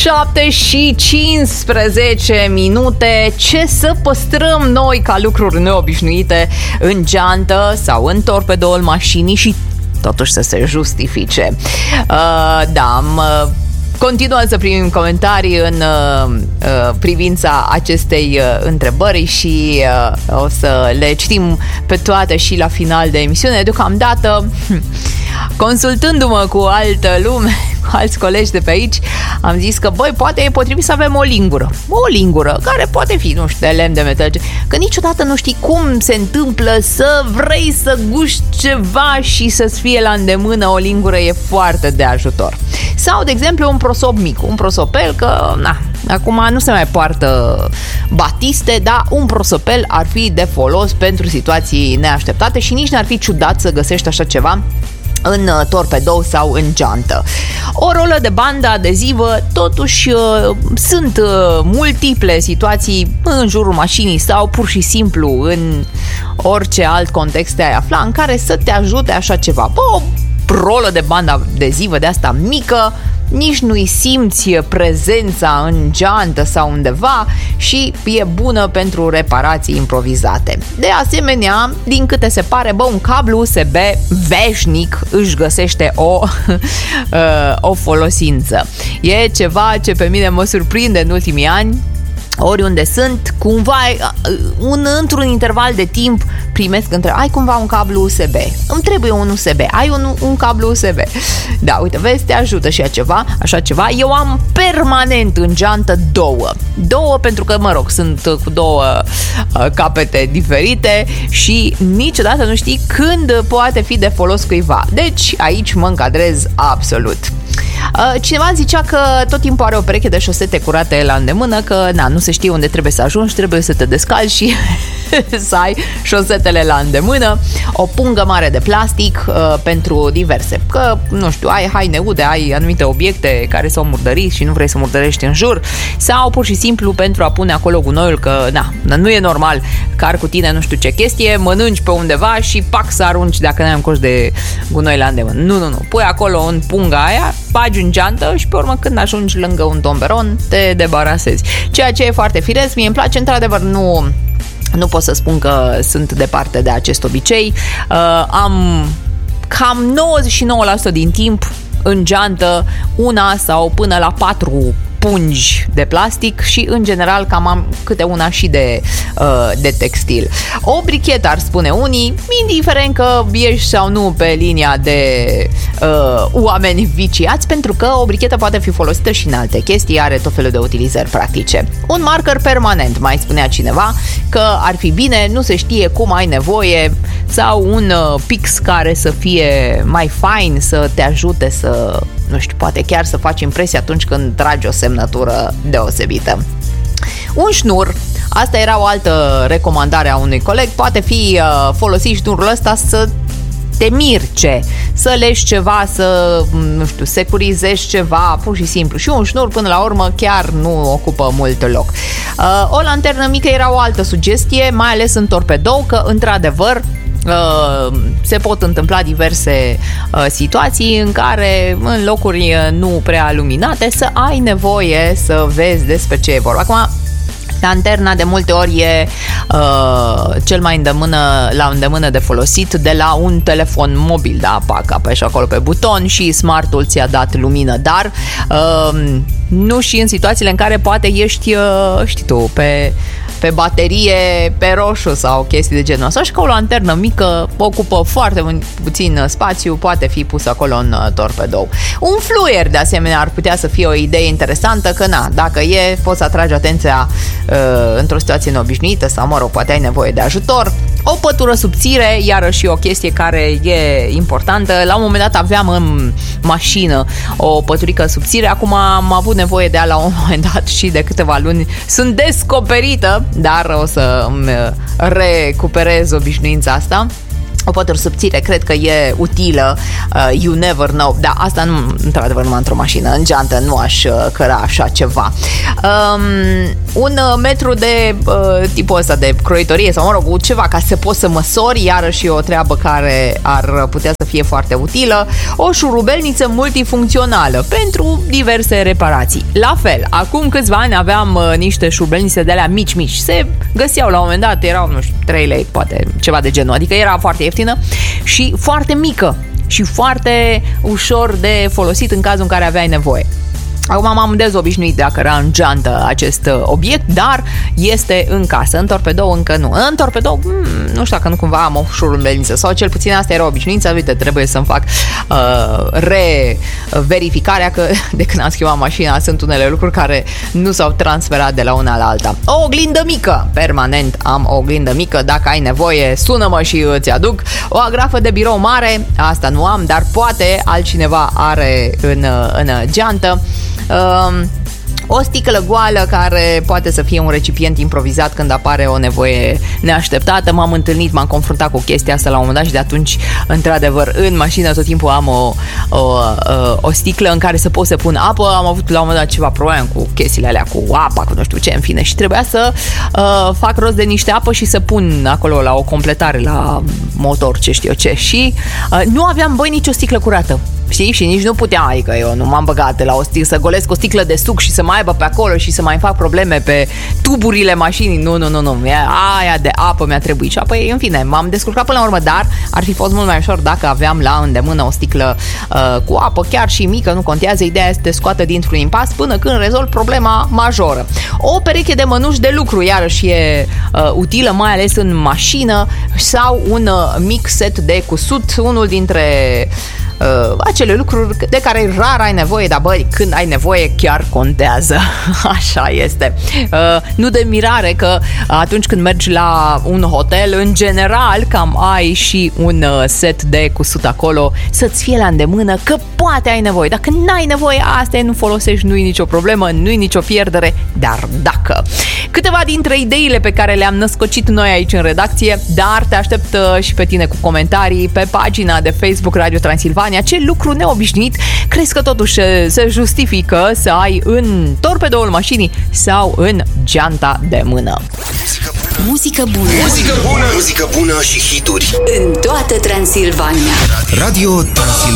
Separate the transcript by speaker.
Speaker 1: 7:15. Ce să păstrăm noi ca lucruri neobișnuite în geantă sau în torpedoul mașinii și totuși să se justifice? Continuă să primim comentarii în privința acestei întrebări și o să le citim pe toate și la final de emisiune. Deocamdată, consultându-mă cu altă lume, cu alți colegi de pe aici, am zis că, poate e potrivit să avem o lingură care poate fi, nu știu, de lemn, de metal, că niciodată nu știi cum se întâmplă să vrei să guști ceva și să-ți fie la îndemână. O lingură e foarte de ajutor. Sau, de exemplu, un prosop mic, un prosopel, că acum nu se mai poartă batiste, dar un prosopel ar fi de folos pentru situații neașteptate și nici n-ar fi ciudat să găsești așa ceva în torpedou sau în geantă. O rolă de bandă adezivă, totuși sunt multiple situații în jurul mașinii sau pur și simplu în orice alt context te-ai afla în care să te ajute așa ceva. O rolă de bandă adezivă de asta mică, nici nu-i simți prezența în geantă sau undeva și e bună pentru reparații improvizate. De asemenea, din câte se pare, un cablu USB veșnic își găsește o folosință. E ceva ce pe mine mă surprinde în ultimii ani. Oriunde sunt, cumva într-un interval de timp primesc ai cumva un cablu USB, îmi trebuie un USB, ai un cablu USB. Da, uite, vezi, te ajută și așa ceva. Eu am permanent în geantă două pentru că, sunt cu două capete diferite și niciodată nu știi când poate fi de folos cuiva. Deci aici mă încadrez absolut. Cineva zicea că tot timpul are o pereche de șosete curate la îndemână, că nu se știe unde trebuie să ajungi, trebuie să te descalci și să ai șosetele la îndemână. O pungă mare de plastic pentru diverse, că nu știu, ai haine ude, ai anumite obiecte care s-au murdărit și nu vrei să murdărești în jur, sau pur și simplu pentru a pune acolo gunoiul, că nu e normal că ar cu tine nu știu ce chestie, mănânci pe undeva și să arunci dacă n-ai un coș de gunoi la îndemână. Nu, pui acolo în punga aia, bagi în geantă și pe urmă când ajungi lângă un tomberon te debarasezi. Ceea ce e foarte firesc, mie îmi place, într-adevăr nu pot să spun că sunt departe de acest obicei. Am cam 99% din timp în geantă una sau până la 4 pungi de plastic și în general cam am câte una și de textil. O brichetă, ar spune unii, indiferent că ești sau nu pe linia de oameni viciați, pentru că o brichetă poate fi folosită și în alte chestii, are tot felul de utilizări practice. Un marker permanent, mai spunea cineva că ar fi bine, nu se știe cum ai nevoie, sau un pix care să fie mai fain, să te ajute să, nu știu, poate chiar să faci impresie atunci când tragi o semnătură deosebită. Un șnur, asta era o altă recomandare a unui coleg, poate fi folosit șnurul ăsta să te mirce, să legi ceva, să, nu știu, securizezi ceva, pur și simplu. Și un șnur, până la urmă, chiar nu ocupă mult loc. O lanternă mică era o altă sugestie, mai ales în torpedou, că, într-adevăr, se pot întâmpla diverse situații în care, în locuri nu prea luminate, să ai nevoie să vezi despre ce e vorba. Acum, lanterna de multe ori e cel mai la îndemână de folosit de la un telefon mobil, da? Apeși acolo pe buton și smartul ți-a dat lumină, dar nu și în situațiile în care poate ești, știi tu, pe baterie, pe roșu sau chestii de genul ăsta, și că o lanternă mică ocupă foarte puțin spațiu, poate fi pusă acolo în torpedou. Un fluier, de asemenea, ar putea să fie o idee interesantă, că dacă poți să atragi atenția într-o situație neobișnuită sau, poate ai nevoie de ajutor. O pătură subțire, iarăși o chestie care e importantă. La un moment dat aveam în mașină o păturică subțire, acum am avut nevoie de ea la un moment dat și de câteva luni sunt descoperită, dar o să îmi recuperez obișnuința asta. o pătură subțire, cred că e utilă, you never know, dar asta nu, într-adevăr, numai într-o mașină, în geantă nu aș căra așa ceva. Un metru de tipul ăsta de croitorie sau, mă rog, ceva ca să poți să măsori, iarăși o treabă care ar putea să fie foarte utilă, o șurubelniță multifuncțională pentru diverse reparații. La fel, acum câțiva ani aveam niște șurubelnițe de alea mici, se găseau la un moment dat, erau, nu știu, 3 lei, poate, ceva de genul, adică era foarte ieftină și foarte mică și foarte ușor de folosit în cazul în care aveai nevoie. Acum m-am dezobișnuit dacă era în geantă acest obiect, dar este în casă. În torpedou încă nu. În torpedou, nu știu dacă nu cumva am o șurubelniță sau cel puțin asta era obișnuință. Uite, trebuie să-mi fac reverificarea că de când am schimbat mașina sunt unele lucruri care nu s-au transferat de la una la alta. O oglindă mică, permanent am o oglindă mică. Dacă ai nevoie, sună-mă și îți aduc. O agrafă de birou mare, asta nu am, dar poate altcineva are în geantă. O sticlă goală care poate să fie un recipient improvizat când apare o nevoie neașteptată. M-am confruntat cu chestia asta la un moment dat și de atunci, într-adevăr, în mașină tot timpul am o sticlă în care să pot să pun apă. Am avut la un moment dat ceva probleme cu chestiile alea, cu apa, cu nu știu ce, în fine, și trebuia să fac rost de niște apă și să pun acolo la o completare la motor, ce știu eu ce, și nu aveam, nicio sticlă curată. Știi? Și nici nu puteam, adică eu nu m-am băgat la o sticlă, să golesc o sticlă de suc și să mai aibă pe acolo și să mai fac probleme pe tuburile mașinii. Nu. Aia de apă mi-a trebuit. Și apoi, în fine, m-am descurcat până la urmă, dar ar fi fost mult mai ușor dacă aveam la îndemână o sticlă cu apă, chiar și mică, nu contează, ideea este scoată dintr-un impas până când rezolv problema majoră. O pereche de mănuși de lucru, iarăși e utilă, mai ales în mașină, sau un mic set de cusut, unul dintre acele lucruri de care rar ai nevoie, dar când ai nevoie chiar contează. Așa este. Nu de mirare că atunci când mergi la un hotel, în general cam ai și un set de cusut acolo să-ți fie la îndemână, că poate ai nevoie. Dacă n-ai nevoie, asta e, nu folosești, nu-i nicio problemă, nu-i nicio pierdere, dar dacă. Câteva dintre ideile pe care le-am născocit noi aici în redacție, dar te aștept și pe tine cu comentarii pe pagina de Facebook Radio Transilvania. Ce lucru neobișnuit crezi că totuși se justifică să ai în torpedoul mașinii sau în geanta de mână?
Speaker 2: Muzică bună.
Speaker 3: Muzică bună și hituri
Speaker 2: în toată Transilvania.
Speaker 3: Radio Transilvania.